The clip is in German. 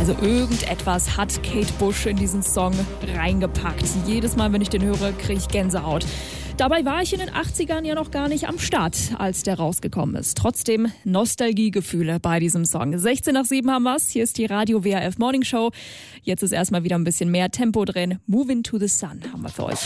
Also irgendetwas hat Kate Bush in diesen Song reingepackt. Jedes Mal, wenn ich den höre, kriege ich Gänsehaut. Dabei war ich in den 80ern ja noch gar nicht am Start, als der rausgekommen ist. Trotzdem Nostalgiegefühle bei diesem Song. 16 nach 7 haben wir's. Hier ist die Radio WRF Morning Show. Jetzt ist erstmal wieder ein bisschen mehr Tempo drin. Moving to the Sun haben wir für euch.